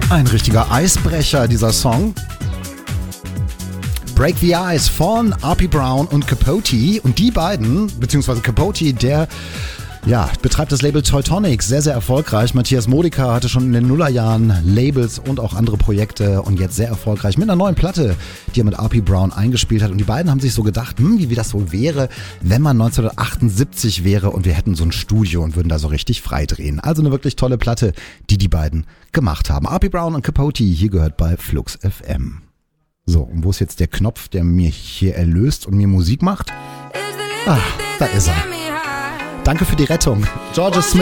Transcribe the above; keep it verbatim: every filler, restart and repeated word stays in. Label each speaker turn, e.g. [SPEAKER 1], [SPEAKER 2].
[SPEAKER 1] Ein richtiger Eisbrecher, dieser Song. Break the Ice von R P Brown und Capote. Und die beiden, beziehungsweise Capote, der ja, betreibt das Label Teutonic, sehr, sehr erfolgreich. Matthias Modica hatte schon in den Nullerjahren Labels und auch andere Projekte und jetzt sehr erfolgreich mit einer neuen Platte, die er mit R P Brown eingespielt hat. Und die beiden haben sich so gedacht, hm, wie, wie das wohl wäre, wenn man neunzehnhundertachtundsiebzig wäre und wir hätten so ein Studio und würden da so richtig frei drehen. Also eine wirklich tolle Platte, die die beiden gemacht haben. R P Brown und Capote, hier gehört bei Flux F M. So, und wo ist jetzt der Knopf, der mir hier erlöst und mir Musik macht? Ah, da ist er. Danke für die Rettung. Georgia Smith.